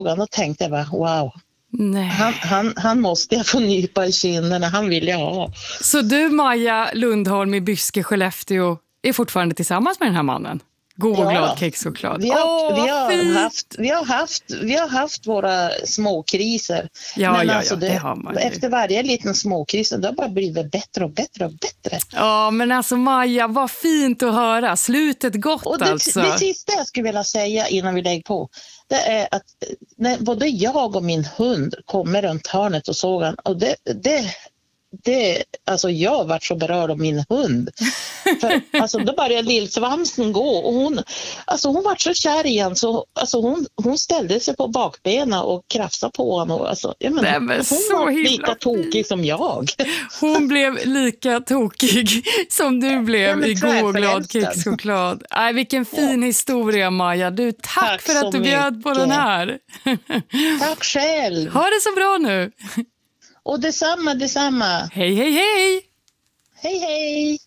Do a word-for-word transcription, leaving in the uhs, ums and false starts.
Då tänkte jag bara, wow. Nej. Han, han, han måste jag få nypa i kinderna, han vill jag ha. Så du, Maja Lundholm i Byske, Skellefteå, är fortfarande tillsammans med den här mannen? God och Ja, glad kexchoklad. Vi har, Åh, vi, har fint. haft, vi, har haft, vi har haft våra småkriser. Ja, Men ja, alltså ja, det, det har man ju. Efter varje liten småkris, det har bara blivit bättre och bättre och bättre. Ja, men alltså Maja, vad fint att höra. Slutet gott och det, alltså. Det sista jag skulle vilja säga innan vi lägger på, det är att när både jag och min hund kommer runt hörnet och såg han, och det... det Det, alltså jag var så berörd av min hund. För, alltså då började lillsvansen gå och hon, alltså hon var så kär igen så alltså hon, hon ställde sig på bakbenen och krafsade på honom. Och, alltså, jag menar, Nej, men hon så var himla lika tokig som jag. Hon blev lika tokig som du blev ja, i god och glad tvärförälskad. kexchoklad. Nej, vilken fin ja. historia, Maja. Du, tack, tack för att du bjöd på mycket. Den här. Tack själv. Ha det så bra nu. Och detsamma, detsamma. Hej, hej, hej. Hej, hej.